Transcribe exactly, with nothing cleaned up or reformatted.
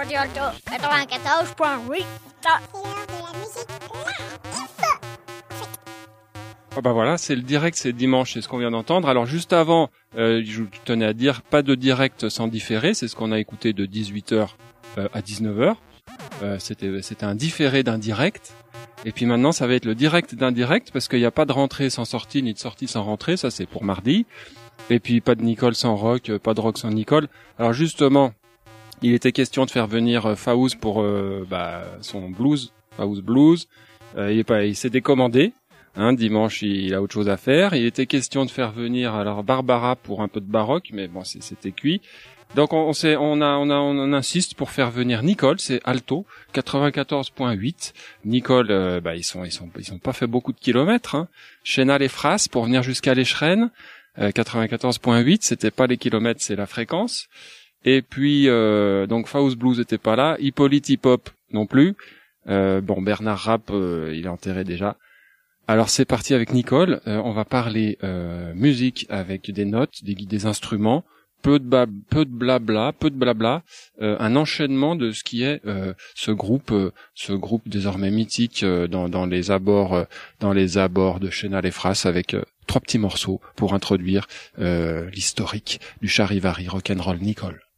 Radio Alto quatre-vingt-quatorze point huit. C'est l'heure de la musique live. Ah bah voilà, c'est le direct, c'est dimanche, c'est ce qu'on vient d'entendre. Alors juste avant, euh, je tenais à dire, pas de direct sans différé, c'est ce qu'on a écouté de dix-huit heures euh, à dix-neuf heures. Euh, c'était, c'était un différé d'un direct. Et puis maintenant, ça va être le direct d'un direct, parce qu'il n'y a pas de rentrée sans sortie, ni de sortie sans rentrée, ça c'est pour mardi. Et puis pas de Nicole sans rock, pas de rock sans Nicole. Alors justement, il était question de faire venir Faouz pour euh, bah, son blues, Faouz Blues. Euh, il, est pas, il s'est décommandé. Hein, dimanche, il a autre chose à faire. Il était question de faire venir alors Barbara pour un peu de baroque, mais bon, c'est, c'était cuit. Donc on, on, sait, on, a, on, a, on insiste pour faire venir Nicole, c'est Alto quatre-vingt-quatorze point huit. Nicole, euh, bah ils sont, ils sont, ils sont pas fait beaucoup de kilomètres. Hein. Chénal et Frasse pour venir jusqu'à l'Écheren, euh, quatre-vingt-quatorze point huit. C'était pas les kilomètres, c'est la fréquence. Et puis euh, donc Faouz Blues était pas là, Hippolyte Hip Hop non plus. Euh, bon Bernard Rapp, euh, il est enterré déjà. Alors c'est parti avec Nicole, euh, on va parler euh, musique avec des notes, des, des instruments, peu de, bab, peu de blabla, peu de blabla, euh, un enchaînement de ce qui est euh, ce groupe, euh, ce groupe désormais mythique euh, dans, dans les abords, euh, dans les abords de Chénal et Frasse avec euh, trois petits morceaux pour introduire euh, l'historique du Charivari Rock'n'Roll Nicole.